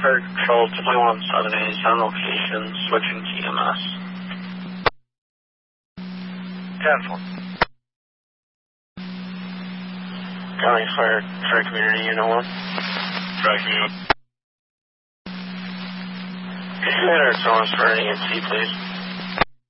Fire Control 217 is on location, switching TMS. 10-4. County Fire, Tri-Community, Unit 1. Tri-Community. Could you hit our zones for an EMT, please?